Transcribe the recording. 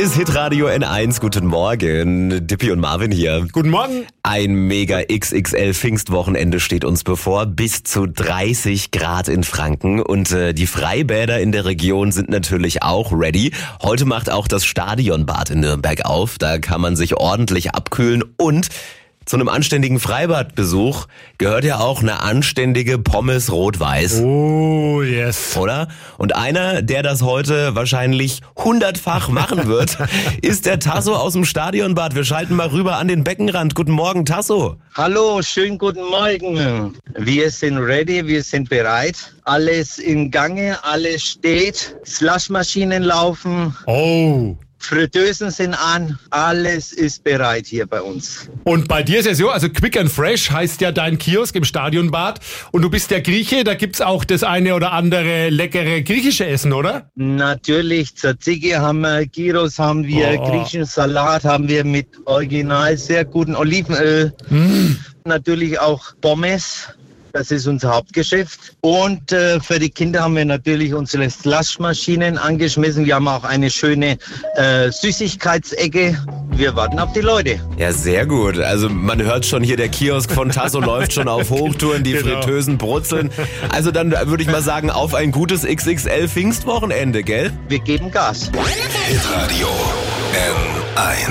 ist Hitradio N1. Guten Morgen. Dippy und Marvin hier. Guten Morgen. Ein mega XXL Pfingstwochenende steht uns bevor. Bis zu 30 Grad in Franken. Und die Freibäder in der Region sind natürlich auch ready. Heute macht auch das Stadionbad in Nürnberg auf. Da kann man sich ordentlich abkühlen. Und zu einem anständigen Freibadbesuch gehört ja auch eine anständige Pommes rot-weiß. Oh, yes. Oder? Und einer, der das heute wahrscheinlich 100-fach machen wird, ist der Tasso aus dem Stadionbad. Wir schalten mal rüber an den Beckenrand. Guten Morgen, Tasso. Hallo, schönen guten Morgen. Wir sind ready, wir sind bereit. Alles in Gange, alles steht. Slushmaschinen laufen. Oh. Fritteusen sind an, alles ist bereit hier bei uns. Und bei dir ist es so, also Quick and Fresh heißt ja dein Kiosk im Stadionbad. Und du bist der Grieche, da gibt's auch das eine oder andere leckere griechische Essen, oder? Natürlich, Tzatziki haben wir, Gyros haben wir, griechischen Salat haben wir mit original sehr guten Olivenöl. Natürlich auch Pommes. Das ist unser Hauptgeschäft. Und für die Kinder haben wir natürlich unsere Slushmaschinen angeschmissen. Wir haben auch eine schöne Süßigkeitsecke. Wir warten auf die Leute. Ja, sehr gut. Also man hört schon hier, der Kiosk von Tasso läuft schon auf Hochtouren, die Fritteusen brutzeln. Also dann würde ich mal sagen, auf ein gutes XXL Pfingstwochenende, gell? Wir geben Gas. Hitradio N1.